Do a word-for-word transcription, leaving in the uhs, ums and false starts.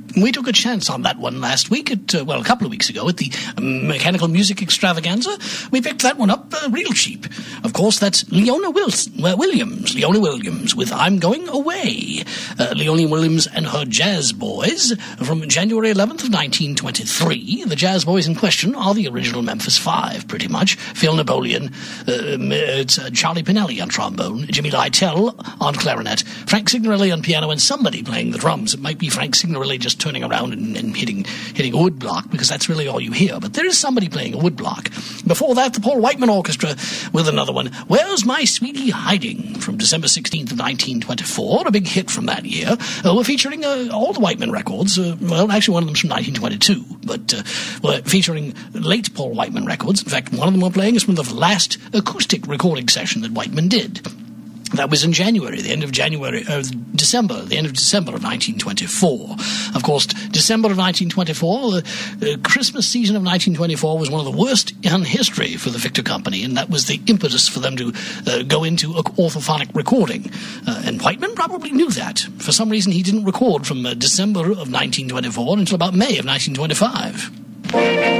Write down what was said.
We took a chance on that one last week, at, uh, well, a couple of weeks ago, at the um, Mechanical Music Extravaganza. We picked that one up uh, real cheap. Of course, that's Leona Wilson, uh, Williams, Leona Williams, with I'm Going Away. Uh, Leona Williams and her Jazz Boys from January eleventh of nineteen twenty-three. The Jazz Boys in question are the original Memphis Five, pretty much. Phil Napoleon, uh, it's uh, Charlie Pinelli on trombone, Jimmy Lytell on clarinet, Frank Signorelli on piano, and somebody playing the drums. It might be Frank Signorelli just turning around and, and hitting hitting a wood block, because that's really all you hear. But there is somebody playing a wood block. Before that, the Paul Whiteman Orchestra with another one, Where's My Sweetie Hiding, from December sixteenth of nineteen twenty-four, a big hit from that year. Uh, we're featuring uh, all the Whiteman records. Uh, well, actually, one of them's from nineteen twenty-two, but uh, we're featuring late Paul Whiteman records. In fact, one of them we're playing is from the last acoustic recording session that Whiteman did. That was in January, the end of January, uh, December, the end of December of nineteen twenty-four. Of course, December of nineteen twenty-four, the uh, Christmas season of nineteen twenty-four was one of the worst in history for the Victor Company, and that was the impetus for them to uh, go into orthophonic recording. Uh, and Whiteman probably knew that. For some reason, he didn't record from uh, December of nineteen twenty-four until about May of nineteen twenty-five.